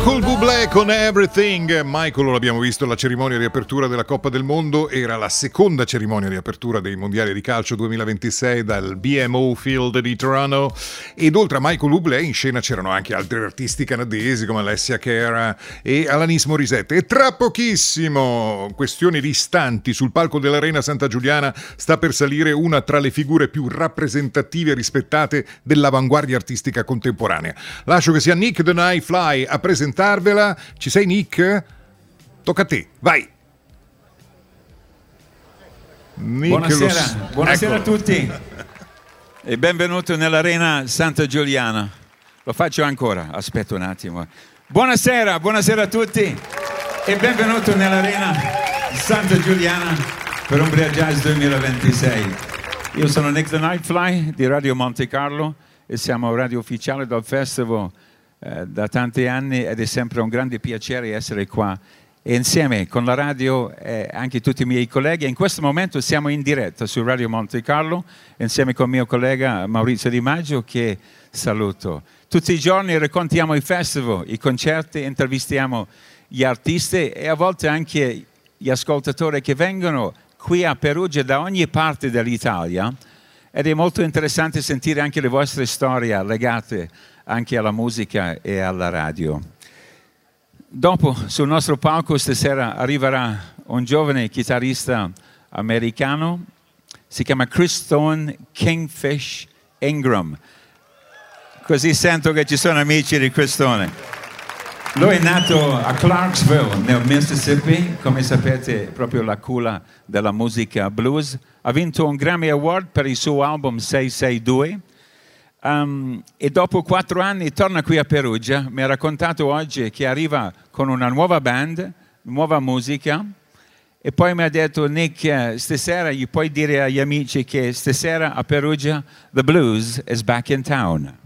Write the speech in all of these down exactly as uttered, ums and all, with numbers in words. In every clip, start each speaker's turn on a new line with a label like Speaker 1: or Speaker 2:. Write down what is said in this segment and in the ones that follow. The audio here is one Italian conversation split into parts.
Speaker 1: Michael Bublé con Everything. Michael l'abbiamo visto alla cerimonia di apertura della Coppa del Mondo, era la seconda cerimonia di apertura dei mondiali di calcio duemilaventisei dal B M O Field di Toronto, ed oltre a Michael Bublé in scena c'erano anche altri artisti canadesi come Alessia Cara e Alanis Morissette. E tra pochissimo, questioni di istanti, sul palco dell'Arena Santa Giuliana sta per salire una tra le figure più rappresentative e rispettate dell'avanguardia artistica contemporanea. Lascio che sia Nick the Nightfly a presentarvela. Ci sei, Nick? Tocca a te, vai.
Speaker 2: Nick, buonasera, lo... buonasera ecco. a tutti e benvenuto nell'Arena Santa Giuliana. Lo faccio ancora, aspetta un attimo. Buonasera, buonasera a tutti e benvenuto nell'Arena Santa Giuliana per Umbria Jazz duemilaventisei. Io sono Nick the Nightfly di Radio Monte Carlo e siamo radio ufficiale del festival eh, da tanti anni, ed è sempre un grande piacere essere qua e insieme con la radio e anche tutti i miei colleghi. In questo momento siamo in diretta su Radio Monte Carlo insieme con il mio collega Maurizio Di Maggio, che saluto. Tutti i giorni raccontiamo i festival, i concerti, intervistiamo gli artisti e a volte anche gli ascoltatori che vengono qui a Perugia da ogni parte dell'Italia, ed è molto interessante sentire anche le vostre storie legate anche alla musica e alla radio. Dopo, sul nostro palco stasera arriverà un giovane chitarrista americano, si chiama Christone Kingfish Ingram. Così sento che ci sono amici di Christone. Lui è nato a Clarksville, nel Mississippi, come sapete, proprio la culla della musica blues. Ha vinto un Grammy Award per il suo album sei sei due. Um, e dopo quattro anni torna qui a Perugia. Mi ha raccontato oggi che arriva con una nuova band, nuova musica, e poi mi ha detto: Nick, stasera gli puoi dire agli amici che stasera a Perugia the blues is back in town.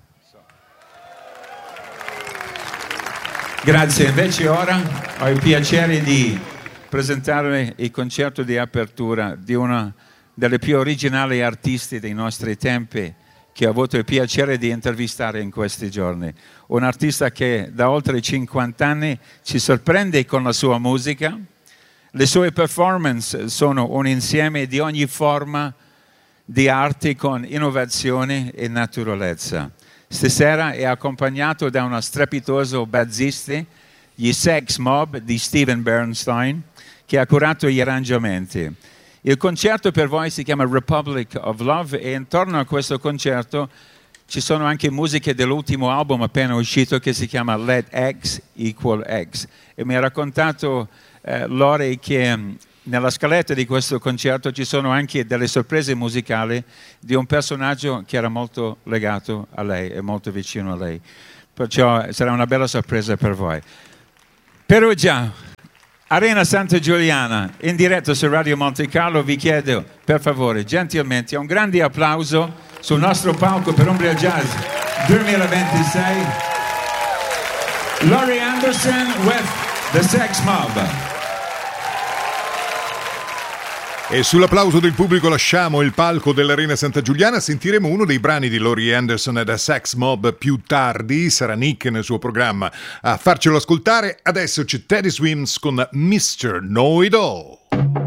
Speaker 2: Grazie. Invece ora ho il piacere di presentarvi il concerto di apertura di una delle più originali artisti dei nostri tempi, che ho avuto il piacere di intervistare in questi giorni. Un artista che da oltre cinquanta anni ci sorprende con la sua musica. Le sue performance sono un insieme di ogni forma di arte con innovazione e naturalezza. Stasera è accompagnato da uno strepitoso bassista, gli Sex Mob di Steven Bernstein, che ha curato gli arrangiamenti. Il concerto per voi si chiama Republic of Love e intorno a questo concerto ci sono anche musiche dell'ultimo album appena uscito che si chiama Let X Equal X. E mi ha raccontato eh, Lori che um, nella scaletta di questo concerto ci sono anche delle sorprese musicali di un personaggio che era molto legato a lei e molto vicino a lei. Perciò sarà una bella sorpresa per voi. Perugia, Arena Santa Giuliana, in diretta su Radio Monte Carlo. Vi chiedo per favore gentilmente un grande applauso sul nostro palco per Umbria Jazz duemilaventisei, Laurie Anderson with the Sex Mob.
Speaker 1: E sull'applauso del pubblico lasciamo il palco dell'Arena Santa Giuliana. Sentiremo uno dei brani di Laurie Anderson e da Sex Mob più tardi. Sarà Nick nel suo programma a farcelo ascoltare. Adesso c'è Teddy Swims con mister Know It All.